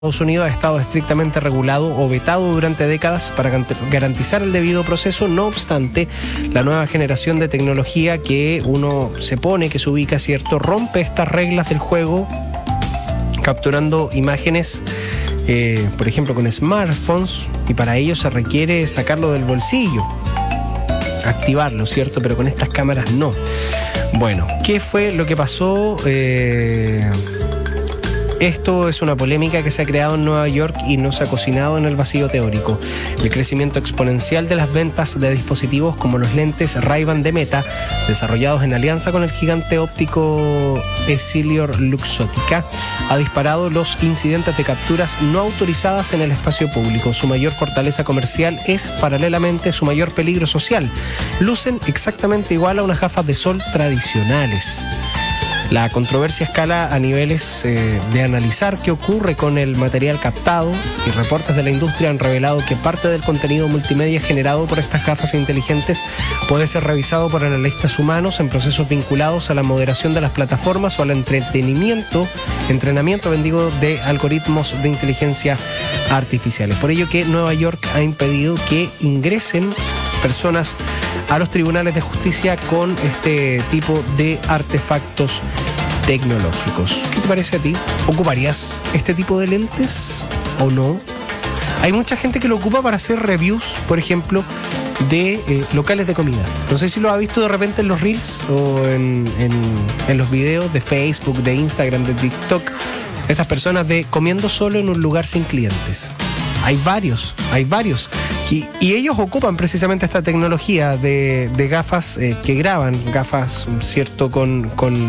Estados Unidos ha estado estrictamente regulado o vetado durante décadas para garantizar el debido proceso. No obstante, la nueva generación de tecnología que uno se pone, que se ubica, ¿cierto?, rompe estas reglas del juego, capturando imágenes, por ejemplo, con smartphones, y para ello se requiere sacarlo del bolsillo, activarlo, ¿cierto? Pero con estas cámaras no. Bueno, ¿qué fue lo que pasó? Esto es una polémica que se ha creado en Nueva York y no se ha cocinado en el vacío teórico. El crecimiento exponencial de las ventas de dispositivos como los lentes Ray-Ban de Meta, desarrollados en alianza con el gigante óptico Essilor-Luxottica, ha disparado los incidentes de capturas no autorizadas en el espacio público. Su mayor fortaleza comercial es, paralelamente, su mayor peligro social. Lucen exactamente igual a unas gafas de sol tradicionales. La controversia escala a niveles de analizar qué ocurre con el material captado, y reportes de la industria han revelado que parte del contenido multimedia generado por estas gafas inteligentes puede ser revisado por analistas humanos en procesos vinculados a la moderación de las plataformas o al entrenamiento de algoritmos de inteligencia artificiales. Por ello que Nueva York ha impedido que ingresen personas a los tribunales de justicia con este tipo de artefactos tecnológicos. ¿Qué te parece a ti? ¿Ocuparías este tipo de lentes o no? Hay mucha gente que lo ocupa para hacer reviews, por ejemplo, de locales de comida. No sé si lo has visto de repente en los Reels o en los videos de Facebook, de Instagram, de TikTok. Estas personas de comiendo solo en un lugar sin clientes. Hay varios. Y ellos ocupan precisamente esta tecnología de gafas que graban, gafas, ¿cierto?, con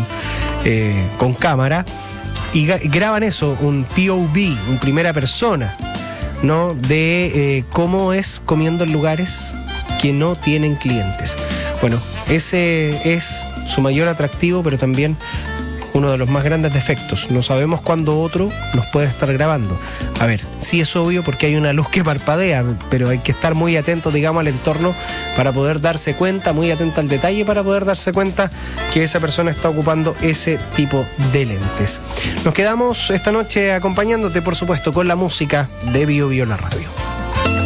cámara, y graban eso, un POV, un primera persona, ¿no?, de cómo es comiendo en lugares que no tienen clientes. Bueno, ese es su mayor atractivo, pero también uno de los más grandes defectos. No sabemos cuándo otro nos puede estar grabando. A ver, sí es obvio porque hay una luz que parpadea, pero hay que estar muy atento, digamos, al entorno para poder darse cuenta, muy atento al detalle para poder darse cuenta que esa persona está ocupando ese tipo de lentes. Nos quedamos esta noche acompañándote, por supuesto, con la música de Bio Bio la Radio.